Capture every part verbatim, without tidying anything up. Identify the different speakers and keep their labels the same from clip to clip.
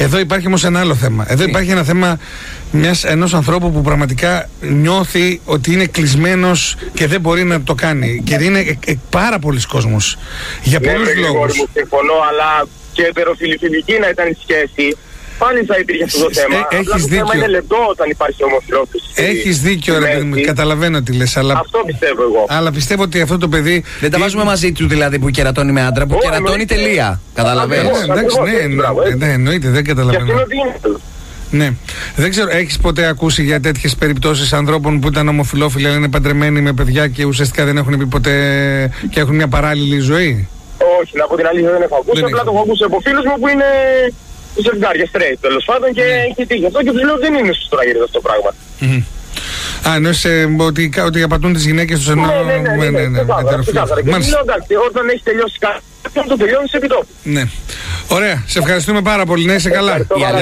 Speaker 1: Εδώ υπάρχει όμως ένα άλλο θέμα. Εδώ υπάρχει ένα θέμα μιας, ενός ανθρώπου που πραγματικά νιώθει ότι είναι κλεισμένος και δεν μπορεί να το κάνει. Και είναι ε, ε, πάρα πολλοί κόσμος. Για
Speaker 2: ναι,
Speaker 1: πολλούς λόγους.
Speaker 2: Μου συμφωνώ, αλλά και ετεροφιλοφιλική να ήταν η σχέση. Πάλι θα υπήρχε αυτό το θέμα.
Speaker 1: Ε, έχεις
Speaker 2: το
Speaker 1: δίκιο.
Speaker 2: θέμα είναι λεπτό όταν υπάρχει ομοφυλόφιλος.
Speaker 1: Έχεις δίκιο, ρε παιδί μου. Καταλαβαίνω τι λες. Αλλά...
Speaker 2: Αυτό πιστεύω εγώ.
Speaker 1: Αλλά πιστεύω ότι αυτό το παιδί.
Speaker 3: Δεν τα βάζουμε μαζί του δηλαδή που κερατώνει με άντρα, που κερατώνει τελεία. Καταλαβαίνεις.
Speaker 1: Εντάξει, ναι, εννοείται, δεν καταλαβαίνω. Ναι. Δεν ξέρω, έχεις ποτέ ακούσει για τέτοιες περιπτώσεις ανθρώπων που ήταν ομοφυλόφιλοι, αλλά είναι παντρεμένοι με παιδιά και ουσιαστικά δεν έχουν πει ποτέ και έχουν μια παράλληλη ζωή?
Speaker 2: Όχι, να πω την αλήθεια, δεν έχω ακούσει. Απλά το έχω ακούσει από φίλους μου που είναι ζευγάρια straight τέλος πάντων και έχει τύχει αυτό και τους λέω δεν είναι σωστό να γίνεται αυτό το πράγμα.
Speaker 1: Α, εννοείς ότι, ότι απατούν τις γυναίκες τους ενώ...
Speaker 2: Ναι, ναι, ναι, ναι, ναι, ξεκάθαρα. Και λέω εντάξει, όταν έχει τελειώσει κάτι, το τελειώνεις επί τόπου. Ναι.
Speaker 1: Ωραία, σε ευχαριστούμε πάρα πολύ, να είσαι καλά.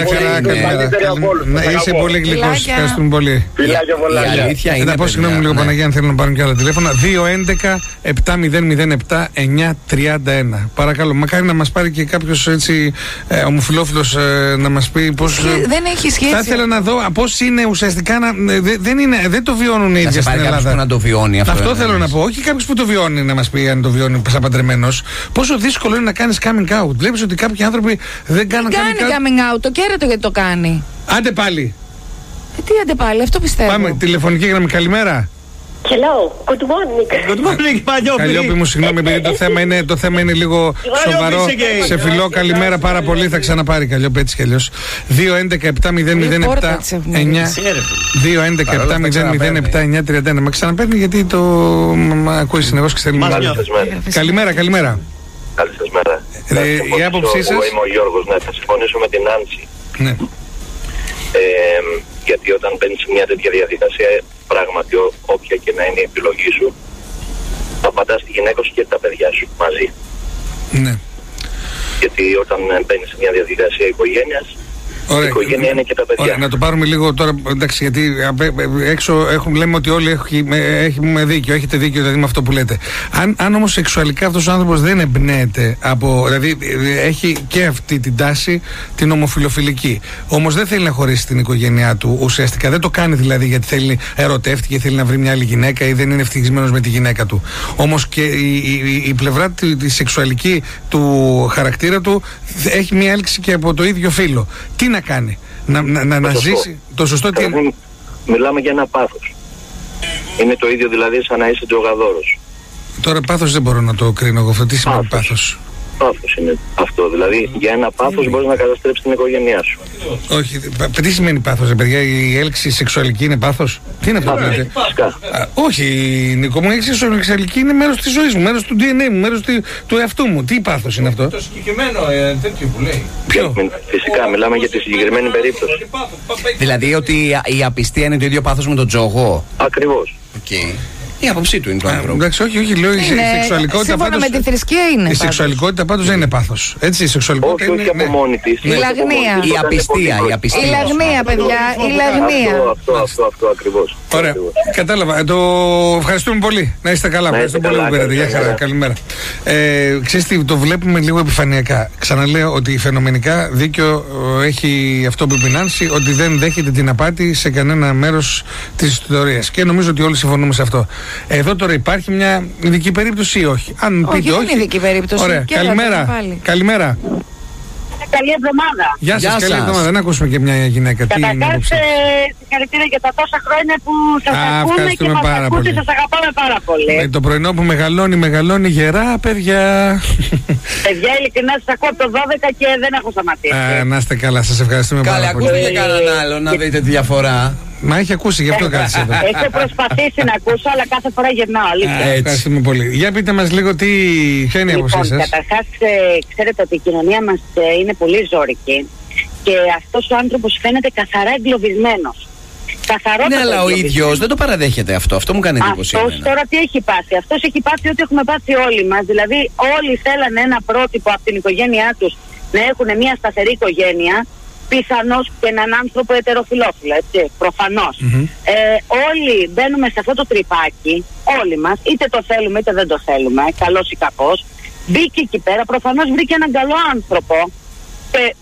Speaker 1: Να είσαι πολύ γλυκός, ευχαριστούμε πολύ.
Speaker 2: Φιλάκια πολλά.
Speaker 1: Θα πω συγγνώμη λίγο Παναγία αν θέλουν να πάρουν και άλλα τηλέφωνα. δύο έντεκα επτά μηδέν μηδέν επτά εννιά τριάντα ένα. Παρακαλώ, μακάρι να μας πάρει και κάποιος έτσι ομοφυλόφιλος να μας πει πώς...
Speaker 4: Δεν έχει σχέση.
Speaker 1: Θα ήθελα να δω πώς είναι ουσιαστικά να... Δεν το βιώνουν οι ίδιοι στην Ελλάδα.
Speaker 3: Να το βιώνει αυτό.
Speaker 1: Αυτό θέλω να πω. Όχι κάποιος που το βιώνει να μας πει αν το βιώνει σαν παντρεμένος. Πόσο δύσκολο είναι να κάνεις coming out. Βλέπεις ότι κάποιοι άνθρωποι δεν κάνουν
Speaker 4: coming out. Κάνει coming out, το κέρατο γιατί το κάνει.
Speaker 1: Άντε πάλι.
Speaker 4: Ε, τι άντε πάλι, αυτό πιστεύω.
Speaker 1: Πάμε, τηλεφωνική γραμμή, καλημέρα.
Speaker 5: Hello, good morning.
Speaker 6: Good morning, Παλιόπη.
Speaker 1: Καλλιόπη μου, συγγνώμη, επειδή το θέμα είναι, το θέμα είναι λίγο σοβαρό. Σε φιλό, καλημέρα πάρα πολύ. Θα ξαναπάρει Καλλιόπη έτσι κι αλλιώς. δύο έντεκα επτά μηδέν μηδέν επτά εννιά δύο έντεκα επτά μηδέν μηδέν επτά εννιά τριάντα ένα. Με ξαναπαίρνει γιατί το ακούει συνεχώς και στέλνει. Καλημέρα, καλημέρα.
Speaker 7: Καλή σας μέρα.
Speaker 1: Ε, η άποψή σας?
Speaker 7: Εγώ είμαι ο Γιώργος, ναι, θα συμφωνήσω με την Άνση.
Speaker 1: Ναι.
Speaker 7: Ε, γιατί όταν μπαίνεις σε μια τέτοια διαδικασία, πράγματι ό, όποια και να είναι η επιλογή σου, απαντάς τη γυναίκα σου και τα παιδιά σου μαζί.
Speaker 1: Ναι.
Speaker 7: Γιατί όταν μπαίνεις σε μια διαδικασία οικογένειας,
Speaker 1: Ωραία.
Speaker 7: Η οικογένεια είναι και τα παιδιά.
Speaker 1: Ωραία, να το πάρουμε λίγο τώρα, εντάξει, γιατί έξω έχουμε, λέμε ότι όλοι έχουμε δίκιο, έχετε δίκιο δηλαδή με αυτό που λέτε. Αν, αν όμως σεξουαλικά αυτός ο άνθρωπος δεν εμπνέεται από, δηλαδή έχει και αυτή την τάση την ομοφυλοφιλική, όμως δεν θέλει να χωρίσει την οικογένειά του ουσιαστικά, δεν το κάνει δηλαδή γιατί θέλει, ερωτεύτηκε, θέλει να βρει μια άλλη γυναίκα ή δεν είναι ευτυχισμένος με τη γυναίκα του. Όμως και η, η, η πλευρά τη, τη σεξουαλική του χαρακτήρα του έχει μια έλξη και από το ίδιο φύλο. Τι να κάνει, να, να, να, να ζήσει το σωστό τι...
Speaker 7: Μιλάμε για ένα πάθος. Είναι το ίδιο δηλαδή σαν να είσαι τζογαδόρος.
Speaker 1: Τώρα πάθος δεν μπορώ να το κρίνω εγώ αυτό. Τι σημαίνει πάθος?
Speaker 7: Πάθος είναι αυτό. Δηλαδή για ένα πάθος μπορείς να καταστρέψεις την οικογένειά σου.
Speaker 1: Όχι. Τι σημαίνει πάθος, ρε παιδιά? Η έλξη σεξουαλική είναι πάθος? Τι είναι αυτό? Όχι, Νίκο μου, η έλξη σεξουαλική είναι μέρος της ζωής μου, μέρος του ντι εν έι μου, μέρος του εαυτού μου. Τι πάθος είναι αυτό?
Speaker 6: Το συγκεκριμένο τέτοιο που λέει.
Speaker 7: Ποιο? Φυσικά, μιλάμε για τη συγκεκριμένη περίπτωση.
Speaker 3: Δηλαδή ότι η απιστία είναι το ίδιο πάθος με τον τζογό.
Speaker 7: Ακριβώς.
Speaker 3: Okay. Η άποψή του είναι το άνθρωπο.
Speaker 1: Εντάξει, όχι, όχι, λέω η σεξουαλικότητα πάντως.
Speaker 4: Σύμφωνα με τη θρησκεία είναι.
Speaker 1: Η σεξουαλικότητα πάντως δεν είναι πάθος. Έτσι, η σεξουαλικότητα
Speaker 7: είναι. Όχι από μόνη της.
Speaker 4: Η λαγνία.
Speaker 3: Η απιστία, η απιστία.
Speaker 4: Η λαγνία, παιδιά, η λαγνία.
Speaker 7: Αυτό, αυτό, αυτό ακριβώς.
Speaker 1: Ωραία. Κατάλαβα. Το ευχαριστούμε πολύ. Να είστε καλά. Ευχαριστούμε πολύ που πήρατε. Γεια χαρά. Καλημέρα. Ξέρεις τι, το βλέπουμε λίγο επιφανειακά. Ξαναλέω ότι φαινομενικά δίκιο έχει αυτό που είπε η Νάνση, ότι δεν δέχεται την απάτη σε κανένα μέρος της ιστορίας. Και νομίζω ότι όλοι συμφωνούμε σε αυτό. Εδώ τώρα υπάρχει μια ειδική περίπτωση ή όχι? Αν
Speaker 4: όχι,
Speaker 1: πείτε
Speaker 4: δεν
Speaker 1: όχι.
Speaker 4: είναι ειδική περίπτωση.
Speaker 1: Ωραία. Καλημέρα. Καλημέρα.
Speaker 5: Καλή εβδομάδα.
Speaker 1: Γεια σας, καλή εβδομάδα. Δεν ακούσουμε και μια γυναίκα.
Speaker 5: Καταρχάς, συγχαρητήρια για τα τόσα χρόνια που σας ακούμε και μας ακούτε, σας αγαπάμε πάρα πολύ.
Speaker 1: Με το πρωινό που μεγαλώνει, μεγαλώνει γερά, παιδιά.
Speaker 5: Παιδιά, ειλικρινά σας ακούω από το δώδεκα και δεν έχω σταματήσει.
Speaker 1: Α, να είστε καλά, σας ευχαριστούμε πάρα πολύ.
Speaker 3: Καλά, ακούστε και κανέναν άλλο να δείτε τη διαφορά.
Speaker 1: Μα έχει ακούσει, γι' αυτό κάθισε εδώ.
Speaker 5: Έχω προσπαθήσει να ακούσω, αλλά κάθε φορά γυρνάω. Αλήθεια.
Speaker 1: Ευχαριστούμε πολύ. Για πείτε μας λίγο τι, ποια είναι η άποψή σας.
Speaker 5: Λοιπόν, καταρχάς, ξέρετε ότι η κοινωνία μας είναι πολύ ζώρικη και αυτός ο άνθρωπος φαίνεται καθαρά εγκλωβισμένος.
Speaker 3: Ναι, αλλά ο ίδιος δεν το παραδέχεται αυτό. Αυτό μου κάνει εντύπωση.
Speaker 5: Αυτός τώρα τι έχει πάθει? Αυτός έχει πάθει ό,τι έχουμε πάθει όλοι μας. Δηλαδή, όλοι θέλανε ένα πρότυπο από την οικογένειά τους να έχουν μια σταθερή οικογένεια. Πιθανώς και έναν άνθρωπο ετεροφιλόφιλο, έτσι, προφανώς. Mm-hmm. Ε, όλοι μπαίνουμε σε αυτό το τρυπάκι, όλοι μας, είτε το θέλουμε είτε δεν το θέλουμε, καλώς ή κακώς. Μπήκε εκεί πέρα, προφανώς βρήκε έναν καλό άνθρωπο και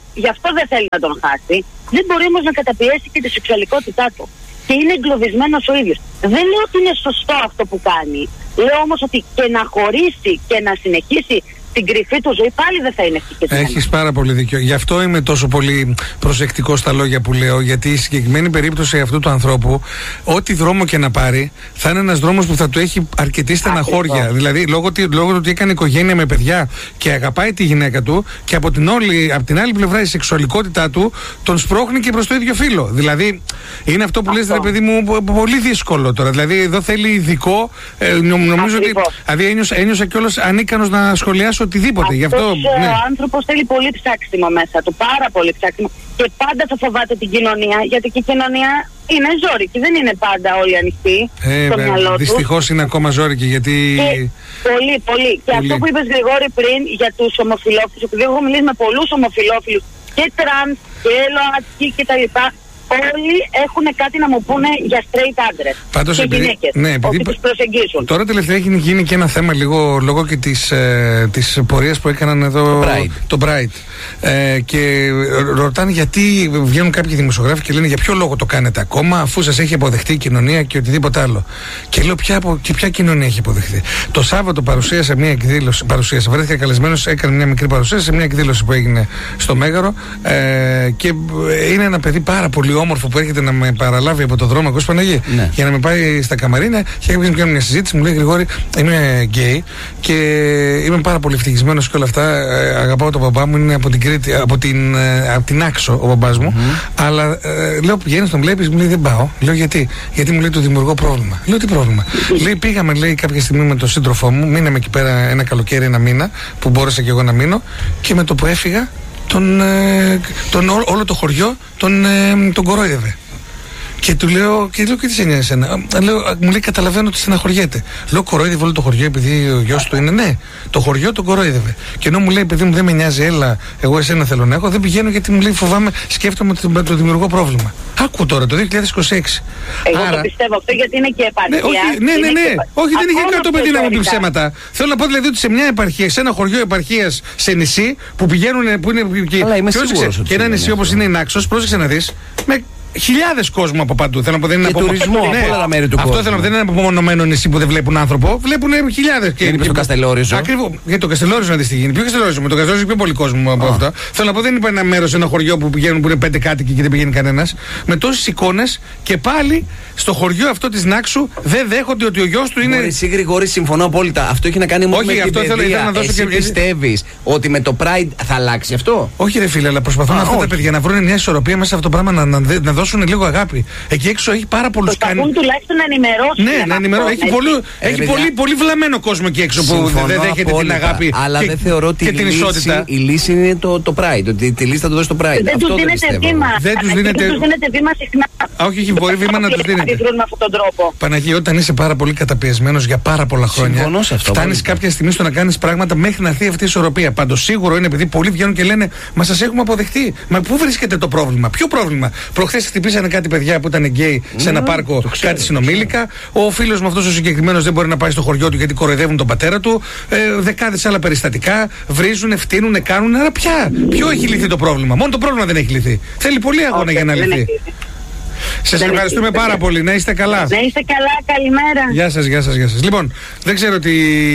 Speaker 5: γι' αυτό δεν θέλει να τον χάσει. Δεν μπορεί όμως να καταπιέσει και τη σεξουαλικότητά του. Και είναι εγκλωβισμένος ο ίδιος. Δεν λέω ότι είναι σωστό αυτό που κάνει. Λέω όμως ότι και να χωρίσει και να συνεχίσει την κρυφή του ζωή πάλι δεν θα είναι ευτυχισμένο.
Speaker 1: Έχεις πάρα πολύ δίκιο. Γι' αυτό είμαι τόσο πολύ προσεκτικός στα λόγια που λέω, γιατί η συγκεκριμένη περίπτωση αυτού του ανθρώπου, ό,τι δρόμο και να πάρει, θα είναι ένας δρόμος που θα του έχει αρκετή στεναχώρια. Δηλαδή, λόγω, λόγω του ότι έκανε οικογένεια με παιδιά και αγαπάει τη γυναίκα του, και από την, όλη, από την άλλη πλευρά η σεξουαλικότητά του τον σπρώχνει και προς το ίδιο φύλο. Δηλαδή, είναι αυτό που λες, ρε παιδί μου, πολύ δύσκολο τώρα. Δηλαδή, εδώ θέλει ειδικό. Ε, νομίζω ότι. Δηλαδή, ένιωσα, ένιωσα κιόλας ανίκανος να σχολιάσω οτιδήποτε. Γι' αυτό,
Speaker 5: ναι. Ο άνθρωπος θέλει πολύ ψάξιμο μέσα του, πάρα πολύ ψάξιμο. Και πάντα θα φοβάται την κοινωνία, γιατί και η κοινωνία είναι ζώρικη, δεν είναι πάντα όλοι ανοιχτοί
Speaker 1: ε, στο μυαλό του. Δυστυχώς είναι ακόμα ζώρικη, γιατί.
Speaker 5: Και πολύ, πολύ. Και αυτό που είπες, Γρηγόρη, πριν για τους ομοφυλόφιλους, επειδή έχω μιλήσει με πολλούς ομοφυλόφιλους και τρανς και ΛΟΑΤΚΙ κτλ. Όλοι έχουν κάτι να μου πούνε για straight άντρες και επειδή, γυναίκες, ναι, επειδή ότι τους προσεγγίζουν.
Speaker 1: Τώρα τελευταία έχει γίνει και ένα θέμα λίγο λόγω και της, ε, της πορείας που έκαναν εδώ
Speaker 3: το Pride,
Speaker 1: το Pride. Ε, και ρωτάνε γιατί βγαίνουν κάποιοι δημοσιογράφοι και λένε για ποιο λόγο το κάνετε ακόμα, αφού σας έχει αποδεχτεί η κοινωνία και οτιδήποτε άλλο. Και λέω ποια, και ποια κοινωνία έχει αποδεχτεί. Το Σάββατο παρουσίασα μια εκδήλωση, παρουσίασα, βρέθηκα καλεσμένος, έκανε μια μικρή παρουσίαση σε μια εκδήλωση που έγινε στο Μέγαρο, ε, και είναι ένα παιδί πάρα πολύ όμορφο που έρχεται να με παραλάβει από το δρόμο, ακούς Παναγί, ναι, για να με πάει στα καμαρίνια. Και κάποιος μου κάνει μια συζήτηση, μου λέει Γρηγόρη, είμαι γκέι και είμαι πάρα πολύ ευτυχισμένος και όλα αυτά. Ε, αγαπάω τον μπαμπά μου, είναι από την Κρήτη, από την, ε, από την Άξο ο μπαμπάς μου. Mm-hmm. Αλλά ε, λέω πηγαίνεις, τον βλέπεις, μου λέει δεν πάω. Λέω γιατί, γιατί μου λέει το δημιουργώ πρόβλημα. Λέω τι πρόβλημα. Λέει πήγαμε, λέει κάποια στιγμή με τον σύντροφό μου, μείναμε εκεί πέρα ένα καλοκαίρι, ένα μήνα, που μπόρεσα και εγώ να μείνω, και με το που έφυγα, τον, ε, τον, ό, όλο το χωριό τον, ε, τον κορόιδευε. Και του λέω, και λέω, και τι σε νοιάζει εσένα. Λέω, μου λέει, καταλαβαίνω ότι στεναχωριέται. Λέω, κορόιδευε όλο το χωριό επειδή ο γιος του είναι. Ναι, το χωριό τον κορόιδευε. Και ενώ μου λέει, παιδί μου, δεν με νοιάζει, έλα, εγώ εσένα θέλω να έχω, δεν πηγαίνω γιατί μου λέει, φοβάμαι, σκέφτομαι ότι το, το δημιουργώ πρόβλημα. Άκου τώρα, το δύο χιλιάδες είκοσι έξι.
Speaker 5: Εγώ
Speaker 1: Άρα,
Speaker 5: το πιστεύω αυτό γιατί είναι και επαρχία.
Speaker 1: Ναι, όχι, ναι, ναι, ναι. Και... όχι, δεν είχε καν το παιδί να μου πει ψέματα. Θέλω να πω δηλαδή ότι σε μια επαρχία, σε ένα χωριό επαρχίας, σε νησί που πηγαίνουν. Που είναι, και,
Speaker 3: αλλά είμαι
Speaker 1: πρόσεξε, και ένα νησί όπως είναι η Νάξος, πρόσεξε να δεις. Με χιλιάδες κόσμο από παντού. Θέλω να πω, δεν είναι
Speaker 3: και
Speaker 1: από
Speaker 3: τουρισμό,
Speaker 1: ναι,
Speaker 3: από όλα τα μέρη του
Speaker 1: αυτό
Speaker 3: κόσμου.
Speaker 1: θέλω να πω, δεν είναι απομονωμένο νησί που δεν βλέπουν άνθρωπο. Βλέπουν χιλιάδες.
Speaker 3: Και είναι στο Καστελόριζο.
Speaker 1: Ακριβώς. Γιατί το Καστελόριζο να δεις τι γίνεται. Ποιο Καστελόριζο, με το Καστελόριζο πιο πολύ κόσμο από oh. αυτό. Θέλω να πω, δεν είναι ένα μέρος, ένα χωριό που πηγαίνουν που είναι πέντε κάτοικοι και δεν πηγαίνει κανένας. Με τόσες εικόνες και πάλι στο χωριό αυτό της Νάξου δεν δέχονται ότι ο γιος του είναι.
Speaker 3: Εσύ Γρηγόρη, συμφωνώ απόλυτα. Αυτό έχει να κάνει μόνο με την παιδεία. Εσύ πιστεύεις ότι με το Pride θα αλλάξει αυτό?
Speaker 1: Όχι, ρε φίλε, αλλά προσπαθούν αυτά τα παιδιά να βρουν μια ισορροπία μέσα σε αυτό το πράγμα, να δώσουν λίγο αγάπη. Εκεί έξω έχει πάρα πολλούς
Speaker 5: κάνει. Προσπαθούν τουλάχιστον να ενημερώσουν.
Speaker 1: Ναι, να ενημερώσουν. Έχει, πολύ, έχει πολύ, πολύ βλαμμένο κόσμο εκεί έξω που δεν δέχεται την αγάπη.
Speaker 3: Αλλά και, δεν θεωρώ ότι η λύση, η λύση είναι το, το Pride. Ότι τη λύση θα το δώσει το Pride.
Speaker 5: Δεν τους δίνεται βήμα.
Speaker 1: Δεν τους δίνεται
Speaker 5: βήμα συχνά.
Speaker 1: Όχι, έχει μπορεί βήμα να τους δίνεται. Παναγία, όταν είσαι πάρα πολύ καταπιεσμένος για πάρα πολλά χρόνια, φτάνεις κάποια στιγμή στο να κάνεις πράγματα μέχρι να έρθει αυτή η ισορροπία. Πάντως σίγουρο είναι επειδή πολλοί βγαίνουν και λένε μα σας έχουμε αποδεχτεί. Μα πού βρίσκεται το πρόβλημα? Ποιο πρόβλημα? Προχθές χτυπήσανε κάτι παιδιά που ήταν γκέι σε ένα πάρκο, κάτι συνομήλικα. Ο φίλος μου αυτός ο συγκεκριμένος δεν μπορεί να πάει στο χωριό του γιατί κοροϊδεύουν τον πατέρα του. Ε, δεκάδες άλλα περιστατικά. Βρίζουν, φτύνουν, κάνουν. Άρα πια, ποιο έχει λυθεί το πρόβλημα? Μόνο το πρόβλημα δεν έχει λυθεί. Θέλει πολύ αγώνα για να λυθεί. Σας ευχαριστούμε πάρα πολύ. Να είστε καλά.
Speaker 5: Να είστε καλά, καλημέρα.
Speaker 1: Γεια σας, γεια σας, γεια σας. Λοιπόν, δεν ξέρω τι,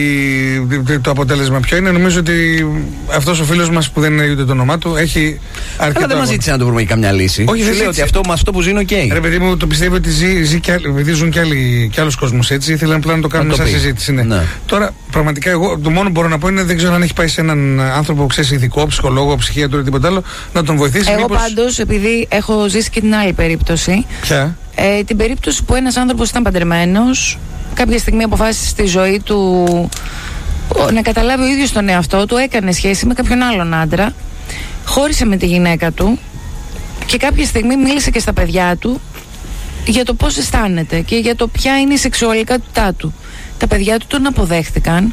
Speaker 1: τι, το αποτέλεσμα ποιο είναι. Νομίζω ότι αυτός ο φίλος μας που δεν είναι ούτε το όνομά του έχει αρκετό.
Speaker 3: Αλλά δεν μας ζήτησε να του βρούμε και καμιά λύση. Όχι, δεν λέω ότι αυτό, αυτό που ζει είναι ok.
Speaker 1: Ρε παιδί μου, το πιστεύω ότι ζει, ζει κι άλλοι, επειδή ζουν κι άλλοι κι άλλος κόσμος έτσι. Ήθελα απλά να το κάνουμε σαν συζήτηση. Ναι. Ναι. Τώρα, πραγματικά, εγώ το μόνο που μπορώ να πω είναι δεν ξέρω αν έχει πάει σε έναν άνθρωπο που ξέρει ειδικό, ψυχολόγο, ψυχίατρο ή τίποτα άλλο να τον βοηθήσει.
Speaker 4: Εγώ
Speaker 1: μήπως...
Speaker 4: πάντως, επειδή έχω ζήσει και την άλλη περίπτωση.
Speaker 1: Ποια?
Speaker 4: Ε, την περίπτωση που ένας άνθρωπος ήταν παντρεμένος, κάποια στιγμή αποφάσισε στη ζωή του να καταλάβει ο ίδιος τον εαυτό του, έκανε σχέση με κάποιον άλλον άντρα, χώρισε με τη γυναίκα του και κάποια στιγμή μίλησε και στα παιδιά του για το πώς αισθάνεται και για το ποια είναι η σεξουαλικότητά του. Τα παιδιά του τον αποδέχτηκαν.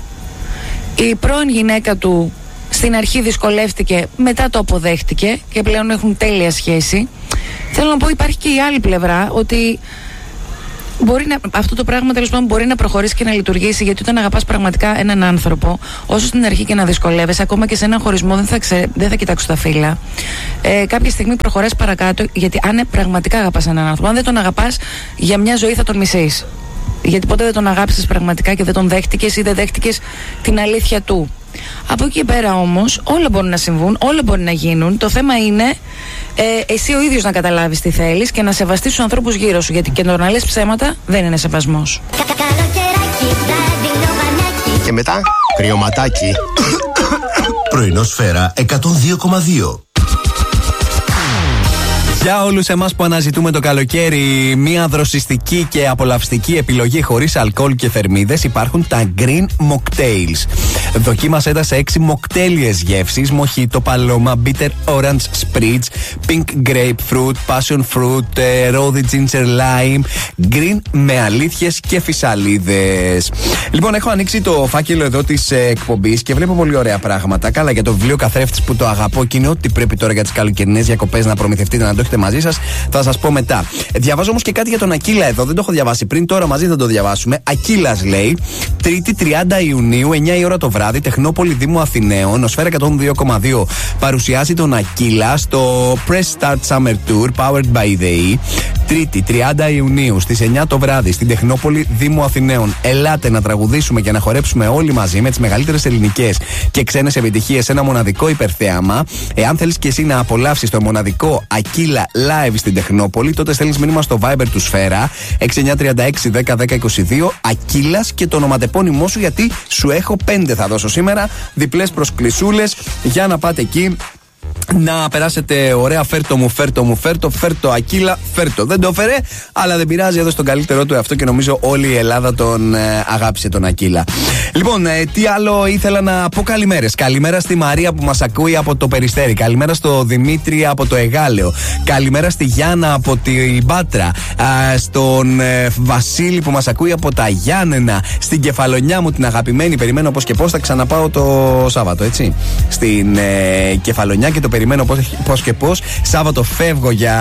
Speaker 4: Η πρώην γυναίκα του στην αρχή δυσκολεύτηκε, μετά το αποδέχτηκε και πλέον έχουν τέλεια σχέση. Θέλω να πω, υπάρχει και η άλλη πλευρά, ότι Μπορεί να, αυτό το πράγμα τέλος πάντων μπορεί να προχωρήσει και να λειτουργήσει, γιατί όταν αγαπάς πραγματικά έναν άνθρωπο, όσο στην αρχή και να δυσκολεύεσαι, ακόμα και σε έναν χωρισμό δεν θα, ξε, δεν θα κοιτάξω τα φύλλα. Ε, κάποια στιγμή προχωράς παρακάτω, γιατί αν πραγματικά αγαπάς έναν άνθρωπο, αν δεν τον αγαπάς, για μια ζωή θα τον μισείς. Γιατί ποτέ δεν τον αγάπησες πραγματικά και δεν τον δέχτηκες ή δεν δέχτηκες την αλήθεια του. Από εκεί και πέρα όμως όλα μπορούν να συμβούν, όλα μπορεί να γίνουν. Το θέμα είναι ε, εσύ ο ίδιος να καταλάβεις τι θέλεις και να σεβαστείς τους ανθρώπους γύρω σου. Γιατί και το να λες ψέματα δεν είναι σεβασμός.
Speaker 8: Και μετά κρυωματάκι. Πρωινό Σφαίρα εκατόν δύο κόμμα δύο.
Speaker 3: Για όλους εμάς που αναζητούμε το καλοκαίρι μια δροσιστική και απολαυστική επιλογή χωρίς αλκοόλ και θερμίδες, υπάρχουν τα Green Mocktails. Δοκίμασέ τα σε έξι μοκτέλιες γεύσεις: μοχίτο, παλώμα, bitter orange spritz, pink grapefruit, passion fruit, rosy ginger lime, green με αλήθειες και φυσαλίδες. Λοιπόν, έχω ανοίξει το φάκελο εδώ της εκπομπής και βλέπω πολύ ωραία πράγματα. Καλά, για το βιβλίο καθρέφτης που το αγαπώ και είναι ότι πρέπει τώρα για τις καλοκαιρινές διακοπές να προμηθευτείτε, να το έχετε μαζί σας, θα σας πω μετά. Διαβάζω όμως και κάτι για τον Ακύλα εδώ, δεν το έχω διαβάσει πριν, τώρα μαζί θα το διαβάσουμε. Ακύλας λέει, Τρίτη τριάντα Ιουνίου, εννιά η ώρα το βράδυ, Τεχνόπολη Δήμου Αθηναίων, ο Σφαίρα εκατόν δύο κόμμα δύο παρουσιάζει τον Ακύλα στο Press Start Summer Tour, powered by the E. Τρίτη τριάντα Ιουνίου στις εννιά το βράδυ στην Τεχνόπολη Δήμου Αθηναίων. Ελάτε να τραγουδήσουμε και να χορέψουμε όλοι μαζί με τις μεγαλύτερες ελληνικές και ξένες επιτυχίες σε ένα μοναδικό υπερθέαμα. Εάν θέλεις και εσύ να απολαύσεις το μοναδικό Ακύλα live στην Τεχνόπολη, τότε στέλνεις μήνυμα στο Viber του Σφαίρα έξι εννιά τρία έξι δέκα δέκα είκοσι δύο Ακύλας και το ονοματεπώνυμό σου, γιατί σου έχω πέντε θα δώσω σήμερα, διπλές προσκλησούλες για να πάτε εκεί να περάσετε ωραία. Φέρτο μου, φέρτο μου, φέρτο, φέρτο Ακύλα, φέρτο. Δεν το έφερε, αλλά δεν πειράζει, εδώ στον καλύτερό του εαυτό και νομίζω όλη η Ελλάδα τον ε, αγάπησε τον Ακύλα. Λοιπόν, ε, τι άλλο ήθελα να πω? Καλημέρες. Καλημέρα στη Μαρία που μας ακούει από το Περιστέρι. Καλημέρα στο Δημήτρη από το Εγάλεο. Καλημέρα στη Γιάννα από την Πάτρα. Α, στον ε, Βασίλη που μας ακούει από τα Γιάννενα. Στην Κεφαλονιά μου την αγαπημένη. Περιμένω πώς και πώς, θα ξαναπάω το Σάββατο, έτσι. Στην ε, Κεφαλονιά και το περιμένω πώς, πώς και πώς. Σάββατο φεύγω για,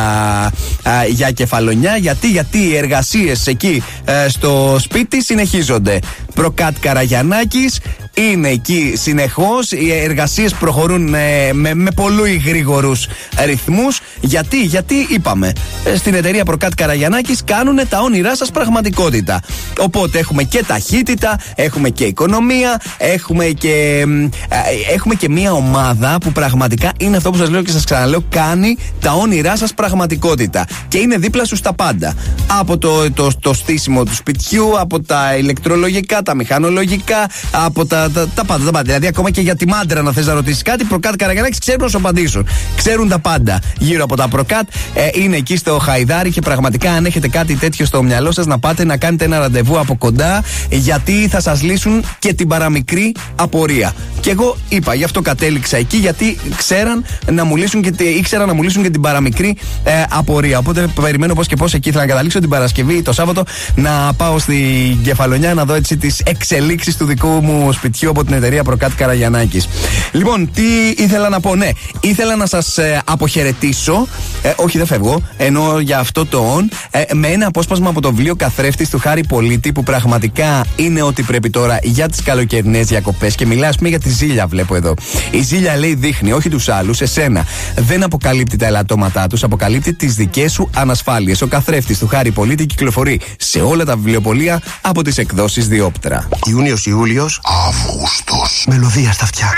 Speaker 3: α, για Κεφαλονιά. Γιατί, γιατί οι εργασίες εκεί α, στο σπίτι συνεχίζονται. Προκάτ Καραγιαννάκης είναι εκεί συνεχώς. Οι εργασίες προχωρούν ε, με, με πολύ γρήγορους ρυθμούς. Γιατί, γιατί είπαμε, ε, στην εταιρεία Προκάτ Καραγιαννάκης κάνουν τα όνειρά σας πραγματικότητα. Οπότε έχουμε και ταχύτητα, έχουμε και οικονομία, έχουμε και, ε, έχουμε και μια ομάδα που πραγματικά είναι αυτό που σας λέω και σας ξαναλέω, κάνει τα όνειρά σας πραγματικότητα. Και είναι δίπλα σου στα πάντα. Από το, το, το στήσιμο του σπιτιού, από τα ηλεκτρολογικά, τα μηχανολογικά, από τα, τα, τα πάντα, τα πάντα. Δηλαδή, ακόμα και για τη μάντρα, να θες να ρωτήσεις κάτι, Προκάτ Καραγιαννάκης ξέρουν να σου απαντήσουν. Ξέρουν τα πάντα γύρω από τα Προκάτ. Ε, είναι εκεί στο Χαϊδάρι και πραγματικά, αν έχετε κάτι τέτοιο στο μυαλό σας, να πάτε να κάνετε ένα ραντεβού από κοντά, γιατί θα σας λύσουν και την παραμικρή απορία. Και εγώ είπα, γι' αυτό κατέληξα εκεί, γιατί ξέραν να μου λύσουν και, ήξερα να μου λύσουν και την παραμικρή ε, απορία. Οπότε περιμένω πώς και πώς εκεί. Ήθελα να καταλήξω την Παρασκευή, το Σάββατο, να πάω στην Κεφαλονιά να δω έτσι τις εξελίξεις του δικού μου σπιτιού από την εταιρεία Προκάτ Καραγιαννάκης. Λοιπόν, τι ήθελα να πω? Ναι, ήθελα να σας ε, αποχαιρετήσω. Ε, όχι, δεν φεύγω. Ενώ για αυτό το on, ε, με ένα απόσπασμα από το βιβλίο Καθρέφτης του Χάρη Πολίτη, που πραγματικά είναι ό,τι πρέπει τώρα για τις καλοκαιρινές διακοπές. Και μιλάει, ας πούμε, για τη Ζήλια, βλέπω εδώ. Η Ζήλια, λέει, δείχνει όχι τους άλλους, εσένα. Δεν αποκαλύπτει τα ελαττώματά τους, αποκαλύπτει τις δικές σου ανασφάλειες. Ο Καθρέφτης του Χάρη Πολίτη κυκλοφορεί σε όλα τα βιβλιοπωλεία από τις εκδόσεις Διόπτρα.
Speaker 8: Ιούνιος, Ιούλιος, Αύγουστος. Μελωδία στα αυτιά.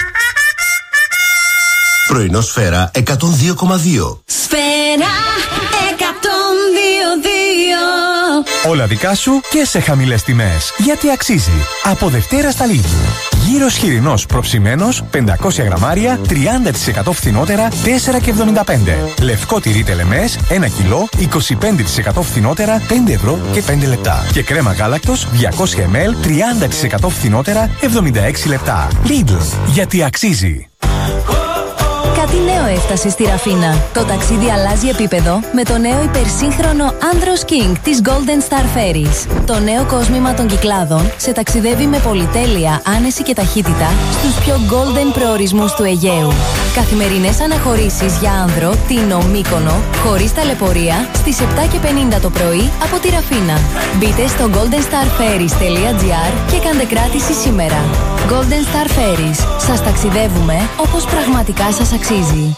Speaker 8: Πρωινό Σφαίρα εκατόν δύο κόμμα δύο.
Speaker 9: Σφαίρα εκατόν δύο δύο.
Speaker 10: Όλα δικά σου και σε χαμηλές τιμές. Γιατί αξίζει. Από Δευτέρα στα Lidl. Γύρος χοιρινός προψημένος πεντακόσια γραμμάρια τριάντα τοις εκατό φθηνότερα τέσσερα και εβδομήντα πέντε. Λευκό τυρί τελεμές ένα κιλό είκοσι πέντε τοις εκατό φθηνότερα πέντε ευρώ και πέντε λεπτά. Και κρέμα γάλακτος διακόσια μιλιλίτρα τριάντα τοις εκατό φθηνότερα εβδομήντα έξι λεπτά. Lidl. Γιατί αξίζει.
Speaker 9: Κάτι
Speaker 11: νέο έφτασε στη Ραφίνα. Το ταξίδι αλλάζει επίπεδο με το νέο υπερσύγχρονο Andros King της Golden Star Ferries. Το νέο κόσμημα των Κυκλάδων σε ταξιδεύει με πολυτέλεια, άνεση και ταχύτητα στους πιο golden προορισμούς του Αιγαίου. Καθημερινές αναχωρήσεις για άνδρο, Τίνο, Μύκονο, χωρίς ταλαιπωρία, στις επτά και πενήντα το πρωί από τη Ραφίνα. Μπείτε στο golden star ferries dot g r και κάντε κράτηση σήμερα. Golden Star Ferries. Σας ταξιδεύουμε όπως πραγματικά σας αξίζει.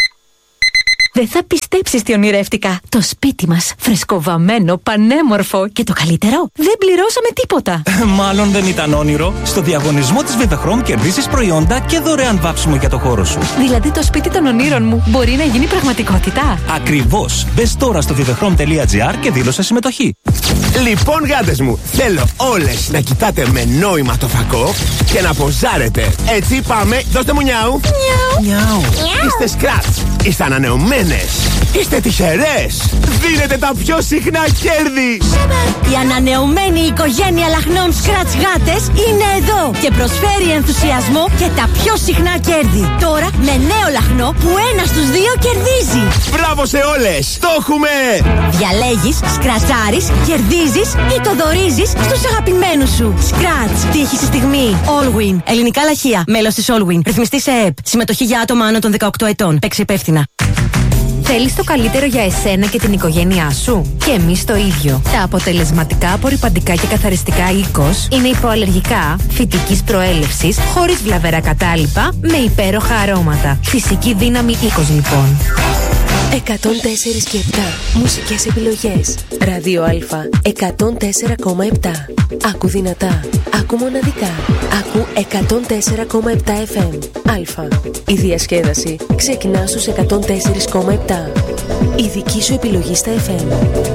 Speaker 12: Δεν θα πιστέψεις τι ονειρεύτηκα. Το σπίτι μας, φρεσκοβαμμένο, πανέμορφο και το καλύτερο, δεν πληρώσαμε τίποτα.
Speaker 13: Μάλλον δεν ήταν όνειρο. Στο διαγωνισμό της Vivachrome κερδίζεις προϊόντα και δωρεάν βάψιμο για το χώρο σου.
Speaker 12: Δηλαδή το σπίτι των ονείρων μου μπορεί να γίνει πραγματικότητα.
Speaker 13: Ακριβώς. Μπες τώρα στο vivachrome dot g r και δήλωσε συμμετοχή.
Speaker 14: Λοιπόν, γάτες μου, θέλω όλες να κοιτάτε με νόημα το φακό και να ποζάρετε. Έτσι πάμε, δώστε μου νιάου.
Speaker 12: Νιάου.
Speaker 14: Νιάου. Είστε σκράτς, είστε ανανεωμένες, είστε τυχερές. Δίνετε τα πιο συχνά κέρδη.
Speaker 15: Η ανανεωμένη οικογένεια λαχνών Scratch γάτες είναι εδώ και προσφέρει ενθουσιασμό και τα πιο συχνά κέρδη. Τώρα με νέο λαχνό που ένα στους δύο κερδίζει.
Speaker 14: Μπράβο σε όλες, το έχουμε.
Speaker 15: Διαλέγεις, σκρατσάρεις, κερδίζεις ή το δωρίζεις στους αγαπημένους σου. Scratch, τύχη στη στιγμή. Allwin, ελληνικά λαχεία, μέλος της Allwin, ρυθμιστή σε ΕΕΠ. Συμμετοχή για άτομα άνω των δεκαοκτώ ετών. Παίξε υπεύθυνα.
Speaker 12: Θέλεις το καλύτερο για εσένα και την οικογένειά σου? Και εμείς το ίδιο. Τα αποτελεσματικά απορρυπαντικά και καθαριστικά οίκος είναι υποαλλεργικά, φυτικής προέλευσης, χωρίς βλαβερά κατάλοιπα, με υπέροχα αρώματα. Φυσική δύναμη οίκος λοιπόν.
Speaker 16: εκατόν τέσσερα και επτά μουσικές επιλογές. Ράδιο Α εκατόν τέσσερα κόμμα επτά. Άκου δυνατά. Άκου μοναδικά. Άκου εκατόν τέσσερα κόμμα επτά εφ εμ. Α. Η διασκέδαση ξεκινά στους εκατόν τέσσερα κόμμα επτά. Η δική σου επιλογή στα εφ εμ.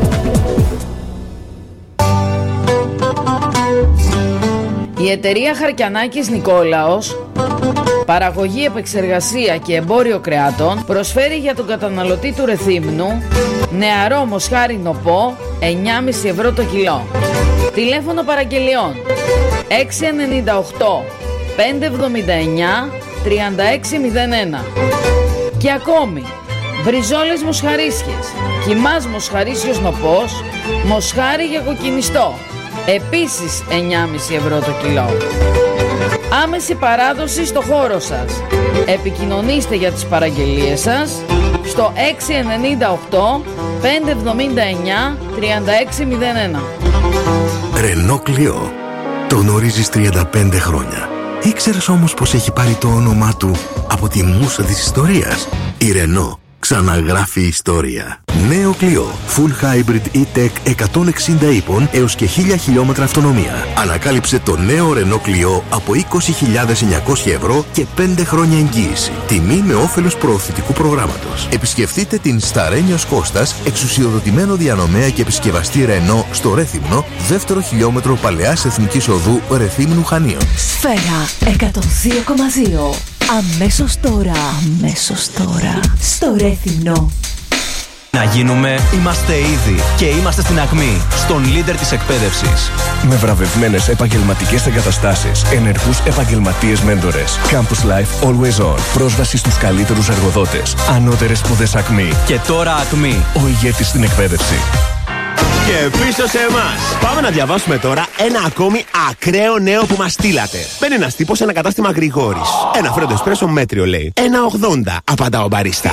Speaker 4: Η εταιρεία Χαρκιανάκης Νικόλαος, παραγωγή, επεξεργασία και εμπόριο κρεάτων, προσφέρει για τον καταναλωτή του Ρεθύμνου νεαρό μοσχάρι νοπό εννιά κόμμα πέντε ευρώ το κιλό. Τηλέφωνο παραγγελιών έξι εννιά οκτώ πέντε εβδομήντα εννιά τριάντα έξι μηδέν ένα. Και ακόμη μπριζόλες μοσχαρίσιες, κιμάς μοσχαρίσιος νοπός, μοσχάρι για κοκκινιστό, επίσης εννιά κόμμα πέντε ευρώ το κιλό. Άμεση παράδοση στο χώρο σας. Επικοινωνήστε για τις παραγγελίες σας στο έξι εννιά οκτώ πέντε εβδομήντα εννιά τριάντα έξι μηδέν ένα.
Speaker 17: Ρενό Κλειό. Το γνωρίζεις τριάντα πέντε χρόνια. Ήξερες όμως πως έχει πάρει το όνομά του από τη μούσα της ιστορίας? Η Ρενό ξαναγράφει ιστορία. Νέο Κλειό. Full Hybrid E-Tech εκατόν εξήντα ύπων έως και χίλια χιλιόμετρα αυτονομία. Ανακάλυψε το νέο Renault Clio από είκοσι χιλιάδες εννιακόσια ευρώ και πέντε χρόνια εγγύηση. Τιμή με όφελος προωθητικού προγράμματος. Επισκεφτείτε την Σταρένιος Κώστας, εξουσιοδοτημένο διανομέα και επισκευαστή Renault στο Ρέθυμνο, δεύτερο χιλιόμετρο Παλαιάς Εθνικής Οδού Ρεθύμνου Χανίων.
Speaker 16: Σφαίρα εκατόν δύο κόμμα δύο. Αμέσως τώρα. Αμέσως τώρα. Στο Ρέθυμνο.
Speaker 3: Να γίνουμε, είμαστε ήδη και είμαστε στην ακμή, στον leader της εκπαίδευσης.
Speaker 18: Με βραβευμένες επαγγελματικές εγκαταστάσεις, ενεργούς επαγγελματίες μέντορες. Campus Life Always On. Πρόσβαση στους καλύτερους εργοδότες. Ανώτερες σπουδές ακμή.
Speaker 3: Και τώρα ακμή.
Speaker 18: Ο ηγέτης στην εκπαίδευση.
Speaker 14: Και πίσω σε εμάς. Πάμε να διαβάσουμε τώρα ένα ακόμη ακραίο νέο που μας στείλατε. Μπαίνει ένας τύπος σε ένα κατάστημα Γρηγόρης. Ένα φρέντο εσπρέσο μέτριο λέει. ένα ογδόντα, απαντά ο μπαρίστα.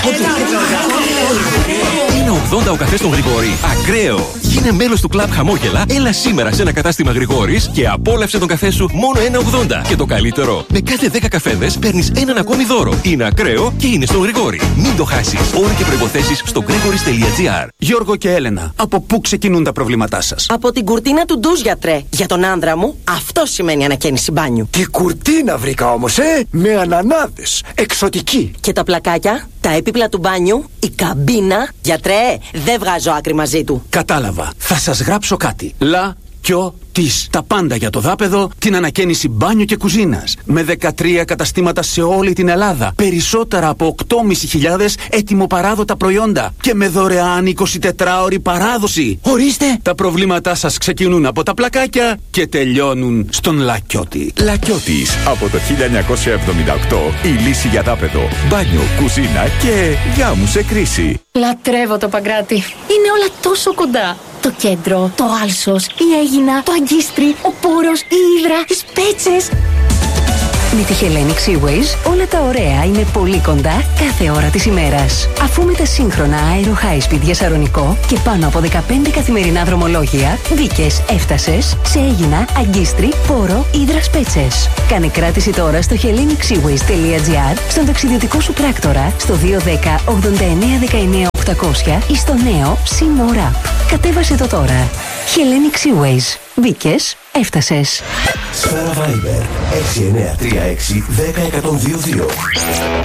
Speaker 19: Είναι ογδόντα ο καφές των Γρηγόρη. Ακραίο! Γίνε μέλος του κλαμπ Χαμόγελα, έλα σήμερα σε ένα κατάστημα Γρηγόρης και απόλαυσε τον καφέ σου μόνο ένα ογδόντα. Και το καλύτερο, με κάθε δέκα καφέδες παίρνεις έναν ακόμη δώρο. Είναι ακραίο και είναι στον Γρηγόρη. Μην το χάσεις. Όροι και προϋποθέσεις στο gregoris τελεία gr.
Speaker 20: Γιώργο και Έλενα, από πού ξεκινούν τα προβλήματά σας?
Speaker 21: Από την κουρτίνα του ντουζ, γιατρέ. Για τον άνδρα μου, αυτό σημαίνει ανακαίνιση μπάνιου.
Speaker 20: Τι κουρτίνα βρήκα όμως, ε! Με ανανάδες. Εξωτική.
Speaker 21: Και τα πλακάκια, τα έπιπλα του μπάνιου, η καμπίνα. Γιατρέ, δεν βγάζω άκρη μαζί του.
Speaker 20: Κατάλαβα. Θα σας γράψω κάτι. Λα, κιο,
Speaker 2: της. Τα πάντα για το δάπεδο, την ανακαίνιση μπάνιου και κουζίνας. Με δεκατρία καταστήματα σε όλη την Ελλάδα. Περισσότερα από οκτώ χιλιάδες πεντακόσια έτοιμοπαράδοτα προϊόντα. Και με δωρεάν εικοσιτετράωρη παράδοση. Ορίστε! Τα προβλήματά σας ξεκινούν από τα πλακάκια και τελειώνουν στον Λακιώτη.
Speaker 22: Λακιώτης. Από το χίλια εννιακόσια εβδομήντα οκτώ η λύση για δάπεδο, μπάνιο, κουζίνα και γάμου σε κρίση.
Speaker 23: Λατρεύω το Παγκράτη. Είναι όλα τόσο κοντά. Το κέντρο, το Άλσος, η Αίγινα, το Αγκίστρι, ο Πόρος, η Ύδρα, οι Σπέτσες.
Speaker 11: Με τη Hellenic Seaways όλα τα ωραία είναι πολύ κοντά κάθε ώρα της ημέρας. Αφού με τα σύγχρονα Aero High Speed για Σαρονικό και πάνω από δεκαπέντε καθημερινά δρομολόγια, μπήκες, έφτασες σε Αίγινα, Αγκίστρι, Πόρο, Ύδρα, Σπέτσες. Κάνε κράτηση τώρα στο hellenic seaways τελεία gr, στον ταξιδιωτικό σου πράκτορα, στο δύο ένα μηδέν ογδόντα εννέα δεκαεννέα οκτακόσια ή στο νέο SeaMore App. Κατέβασε το τώρα. Hellenic Seaways. Μπήκες, έφτασες.
Speaker 17: Σφαίρα Viber έξι εννέα τρία έξι ένα μηδέν ένα μηδέν δύο δύο.